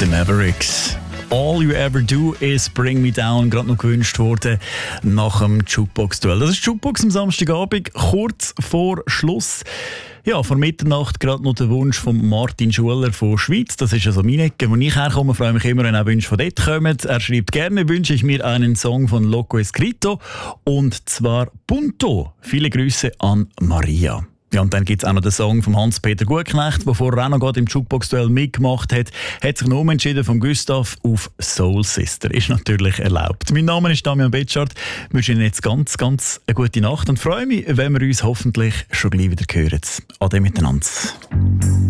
The Mavericks. All You Ever Do Is Bring Me Down, gerade noch gewünscht worden nach dem Jukebox-Duell. Das ist Jukebox am Samstagabend, kurz vor Schluss. Ja, vor Mitternacht gerade noch der Wunsch von Martin Schuler von Schweiz. Das ist also meine Ecke, wo ich herkomme. Freue mich immer, wenn auch Wünsche von dort kommen. Er schreibt gerne, wünsche ich mir einen Song von Loco Escrito, und zwar Punto. Viele Grüße an Maria. Ja, und dann gibt es auch noch den Song von Hans-Peter Gutknecht, der vorher auch noch gerade im Jukebox-Duell mitgemacht hat. Hat sich noch umentschieden von Gustav auf Soul Sister. Ist natürlich erlaubt. Mein Name ist Damian Betschart. Ich wünsche Ihnen jetzt ganz eine gute Nacht und freue mich, wenn wir uns hoffentlich schon gleich wieder hören. Ade miteinander.